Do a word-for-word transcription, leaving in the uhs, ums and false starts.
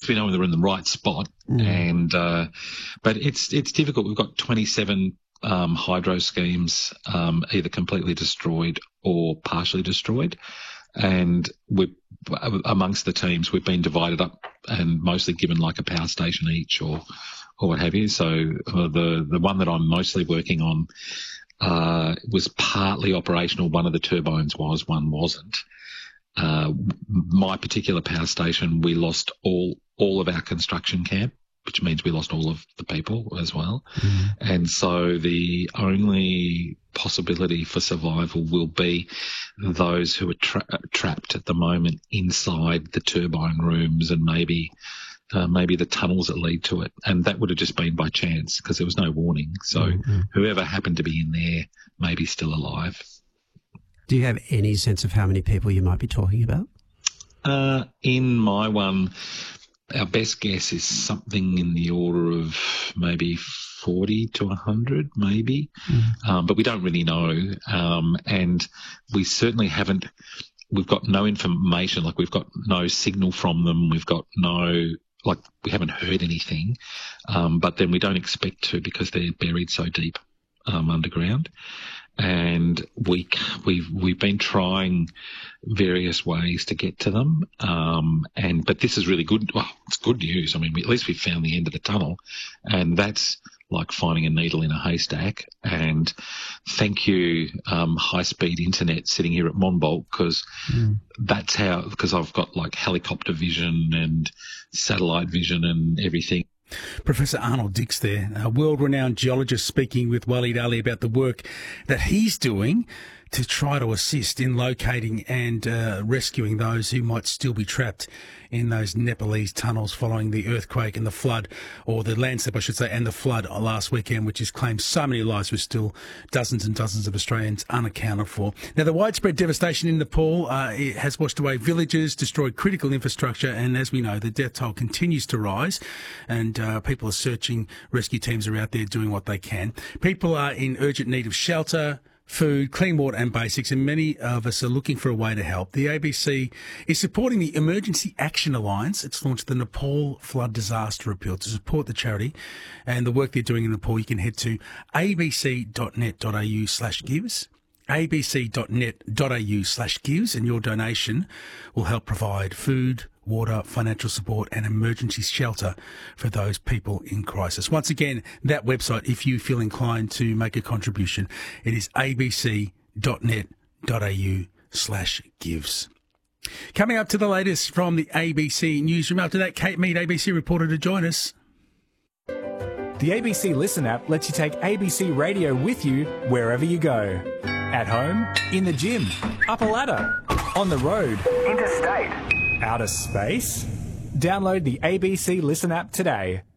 we know they're in the right spot. Mm. And uh, but it's it's difficult. We've got twenty-seven um, hydro schemes, um, either completely destroyed or partially destroyed, and we're amongst the teams we've been divided up and mostly given like a power station each, or or what have you. So uh, the the one that I'm mostly working on uh, was partly operational. One of the turbines was, one wasn't. Uh, my particular power station, we lost all all of our construction camp, which means we lost all of the people as well. Mm. And so the only possibility for survival will be those who are tra- trapped at the moment inside the turbine rooms and maybe uh, maybe the tunnels that lead to it. And that would have just been by chance because there was no warning. So mm-hmm. whoever happened to be in there may be still alive. Do you have any sense of how many people you might be talking about? Uh, in my one, our best guess is something in the order of maybe forty to one hundred, maybe. Mm. Um, but we don't really know. Um, and we certainly haven't, we've got no information, like we've got no signal from them. We've got no, like we haven't heard anything. Um, but then we don't expect to because they're buried so deep um, underground. And we, we've, we've been trying various ways to get to them. Um, and, but this is really good. Well, it's good news. I mean, we, at least we've found the end of the tunnel, and that's like finding a needle in a haystack. And thank you, um, high speed internet sitting here at Monbulk, because mm. that's how, because I've got like helicopter vision and satellite vision and everything. Professor Arnold Dix there, a world-renowned geologist, speaking with Waleed Ali about the work that he's doing to try to assist in locating and uh, rescuing those who might still be trapped in those Nepalese tunnels following the earthquake and the flood, or the landslip, I should say, and the flood last weekend, which has claimed so many lives, with still dozens and dozens of Australians unaccounted for. Now, the widespread devastation in Nepal uh, it has washed away villages, destroyed critical infrastructure, and as we know, the death toll continues to rise, and uh, people are searching. Rescue teams are out there doing what they can. People are in urgent need of shelter, food, clean water and basics, and many of us are looking for a way to help. The A B C is supporting the Emergency Action Alliance. It's launched the Nepal Flood Disaster Appeal to support the charity and the work they're doing in Nepal. You can head to abc.net.au slash gives, abc.net.au slash gives, and your donation will help provide food, water, financial support and emergency shelter for those people in crisis. Once again, that website, if you feel inclined to make a contribution, it is abc.net.au slash gives. Coming up to the latest from the A B C newsroom. After that, Kate Mead, A B C reporter, to join us. The A B C Listen app lets you take A B C Radio with you wherever you go. At home, in the gym, up a ladder, on the road, interstate, outer space. Download the A B C Listen app today.